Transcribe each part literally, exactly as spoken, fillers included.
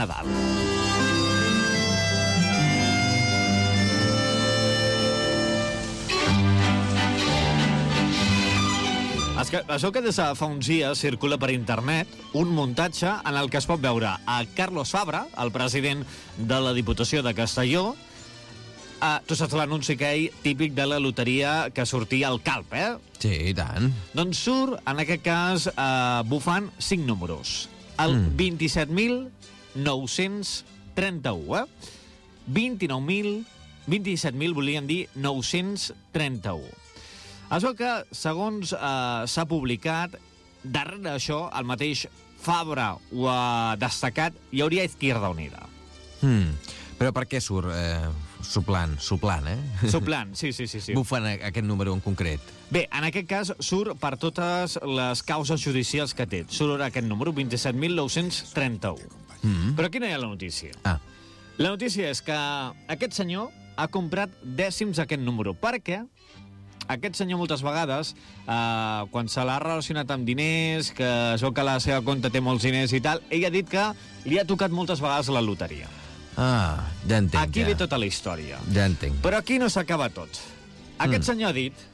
Nadal. Es que, això que des de fa uns dies circula per internet un muntatge en el que es pot veure a Carlos Fabra, el president de la Diputació de Castelló. Uh, tu saps l'anunci que hi típic de la loteria que sortia al Calp, eh? Sí, i tant. Doncs surt, en aquest cas, uh, bufant cinc números. El mm. vint-i-set mil nou-cents trenta-u, eh? vint-i-nou mil, vint-i-set mil volien dir nou-cents trenta-u. Es veu que, segons eh, s'ha publicat, darrere d'això, el mateix Fabra ho ha destacat, hi hauria Izquierda Unida. Hmm. Però per què surt eh, suplant, suplant, eh? Suplant, sí, sí, sí, sí. Bufen aquest número en concret. Bé, en aquest cas surt per totes les causes judicials que té. Surt aquest número, vint-i-set mil nou-cents trenta-u. Mm. Però aquí no hi ha la notícia. Ah. La notícia és que aquest senyor ha comprat dècims aquest número, perquè aquest senyor moltes vegades, eh, quan se l'ha relacionat amb diners, que es veu que la seva compte té molts diners i tal, ell ha dit que li ha tocat moltes vegades la loteria. Ah, ja entenc. Aquí ja. ve tota la història. Ja entenc. Però aquí no s'acaba tot. Aquest mm. senyor ha dit,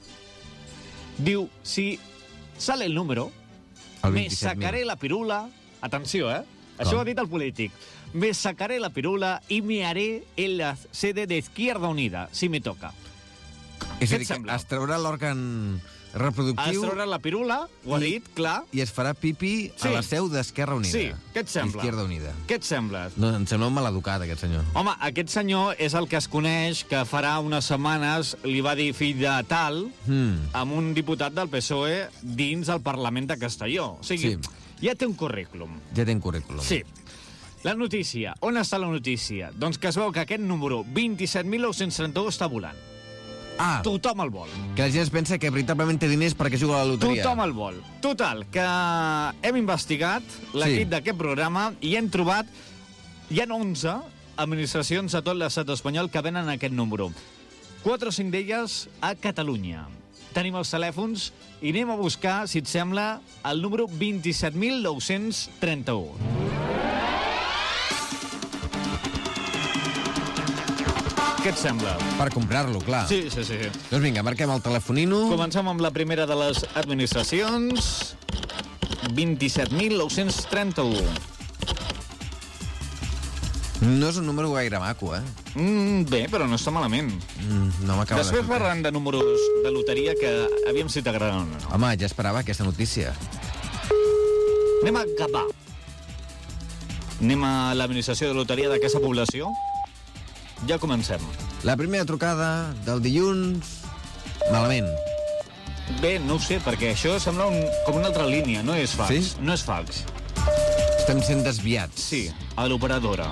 diu, si sale el número, el me sacaré la pirula, atenció, eh? Això ho ha dit el polític. Me sacaré la pirula y me haré en la sede de Izquierda Unida, si me toca. És a dir, que es traurà l'òrgan reproductiu... Es traurà la pirula, ho ha dit, clar. I es farà pipi sí. a la seu d'Esquerra Unida. Sí, què et sembla? Izquierda Unida. Què et sembla? No, em sembla un maleducat, aquest senyor. Home, aquest senyor és el que es coneix que farà unes setmanes li va dir fill de tal mm. amb un diputat del P S O E dins el Parlament de Castelló. O sigui, sí. ja té un currículum. Ja té un currículum. Sí. La notícia. On està la notícia? Doncs que es veu que aquest número, vint-i-set mil nou-cents trenta-u, està volant. Ah, tothom el vol. Que la gent es pensa que veritablement té diners perquè juga a la loteria. Tothom el vol. Total, que hem investigat l'equip sí. d'aquest programa i hem trobat, hi ha onze administracions a tot l'estat espanyol que venen aquest número. Quatre o cinc d'elles a Catalunya. Tenim els telèfons i anem a buscar, si et sembla, el número vint-i-set mil nou-cents trenta-u. Què et sembla? Per comprar-lo, clar. Sí, sí, sí. Doncs vinga, marquem el telefonino. Comencem amb la primera de les administracions. vint-i-set mil nou-cents trenta-u. No és un número gaire maco, eh? Mm, bé, però no està malament. Mm, no m'acaba de Després sortir. parlant de números de loteria que aviam si t'agraden o no. Home, ja esperava aquesta notícia. Anem a Gavà. Anem a l'administració de loteria d'aquesta població. Ja comencem. La primera trucada del dilluns... Malament. Bé, no ho sé, perquè això sembla un, com una altra línia, no és fax. Sí? No és fax. Estem sent desviats. Sí, a l'operadora.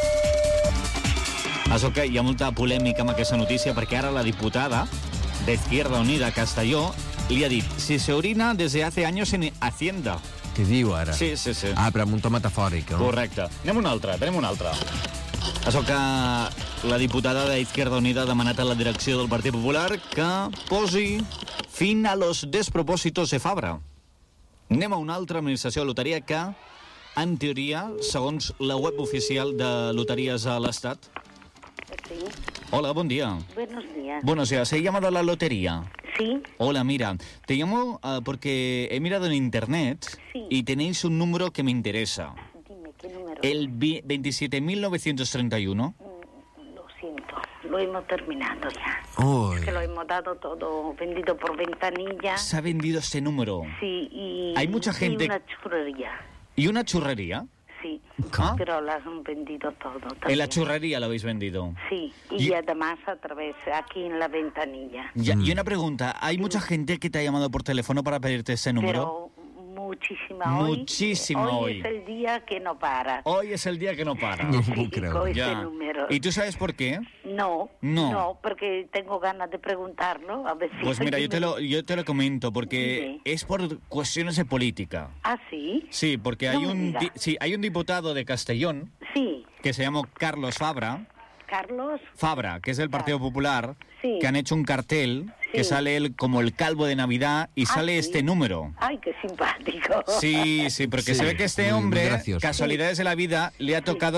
Això que hi ha molta polèmica amb aquesta notícia, perquè ara la diputada de Izquierda Unida Castelló li ha dit, si se orina desde hace años en Hacienda. Què diu ara? Sí, sí, sí. Ah, però amb un to metafòric, no? Correcte. Anem un altre, tenim un altre. Això que la diputada d'Izquierda Unida ha demanat a la direcció del Partit Popular que posi fin a los despropòsitos de Fabra. Anem a una altra administració de loteria que, en teoria, segons la web oficial de loteries a l'Estat... Sí. Hola, buen día. Buenos días. Buenos días. ¿Se ha llamado a la lotería? Sí. Hola, mira, te llamo uh, porque he mirado en internet sí. y tenéis un número que me interesa. Dime, ¿qué número? El veintisiete mil novecientos treinta y uno. Mm, lo siento, lo hemos terminado ya. Uy. Es que lo hemos dado todo vendido por ventanilla. Se ha vendido este número. Sí, y... Hay mucha gente... Y una churrería. ¿Y una churrería? Sí, ¿Ah? pero las han vendido todo también. En la churrería lo habéis vendido. Sí, y, y además a través, aquí en la ventanilla. Ya, Mm. Y una pregunta, ¿hay mucha gente que te ha llamado por teléfono para pedirte ese número? Pero muchísima hoy. Muchísima hoy. Hoy es el día que no para. Hoy es el día que no para. No Sí, puc creure. con este Ya. número. ¿Y tú sabes por qué? No, No. no, porque tengo ganas de preguntarlo. A ver si Pues mira, yo te me- lo, yo te lo comento, porque Dime. es por cuestiones de política. ¿Ah, sí? Sí, porque No hay me un digas. di- sí, hay un diputado de Castellón Sí. que se llama Carlos Fabra, Carlos. Fabra, que es del Partido Popular, Sí. que han hecho un cartel que Sí. sale él como el calvo de Navidad y Ah, sale sí. este número. Ay, qué simpático. Sí, sí, porque Sí, se ve que este muy- muy hombre, gracioso. casualidades de la vida, le ha tocado